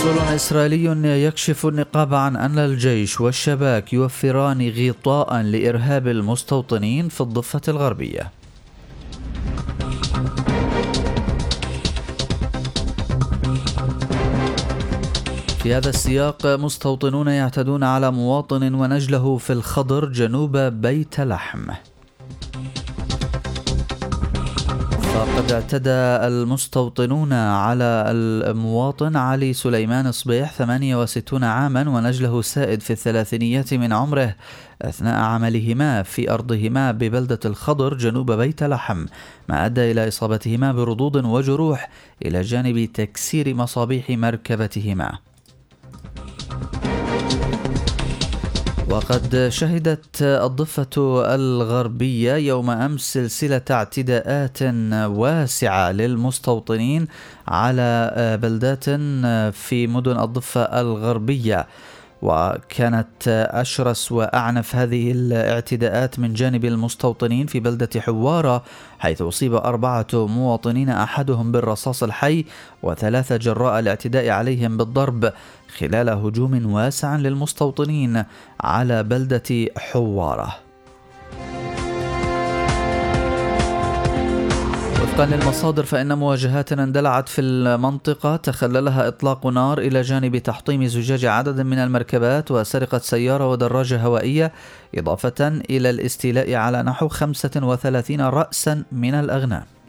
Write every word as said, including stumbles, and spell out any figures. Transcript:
مسؤول إسرائيلي يكشف النقاب عن أن الجيش والشباك يوفران غطاء لإرهاب المستوطنين في الضفة الغربية. في هذا السياق، مستوطنون يعتدون على مواطن ونجله في الخضر جنوب بيت لحم. فقد اعتدى المستوطنون على المواطن علي سليمان صبيح ثمانية وستين عاما ونجله سائد في الثلاثينيات من عمره أثناء عملهما في أرضهما ببلدة الخضر جنوب بيت لحم، ما أدى إلى إصابتهما بردود وجروح إلى جانب تكسير مصابيح مركبتهما. وقد شهدت الضفة الغربية يوم أمس سلسلة اعتداءات واسعة للمستوطنين على بلدات في مدن الضفة الغربية، وكانت أشرس وأعنف هذه الاعتداءات من جانب المستوطنين في بلدة حوارة، حيث أصيب أربعة مواطنين أحدهم بالرصاص الحي وثلاثة جراء الاعتداء عليهم بالضرب خلال هجوم واسع للمستوطنين على بلدة حوارة. وفقا للمصادر، فإن مواجهات اندلعت في المنطقة تخللها إطلاق نار إلى جانب تحطيم زجاج عدد من المركبات وسرقة سيارة ودراجة هوائية، إضافة إلى الاستيلاء على نحو خمسة وثلاثين رأسا من الأغنام.